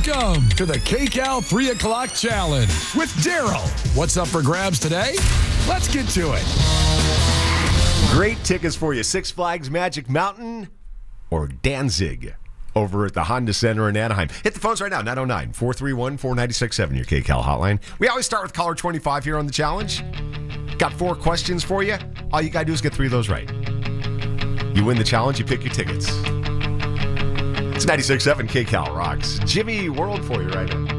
Welcome to the KCAL 3 o'clock challenge with Daryl. What's up for grabs today? Let's get to it. Great tickets for you. Six Flags Magic Mountain or Danzig over at the Honda Center in Anaheim. Hit the phones right now, 909-431-4967, your KCAL hotline. We always start with caller 25 here on the challenge. Got 4 questions for you. All you got to do is get 3 of those right. You win the challenge, you pick your tickets. It's 96.7 KCAL Rocks. Jimmy World for you right now.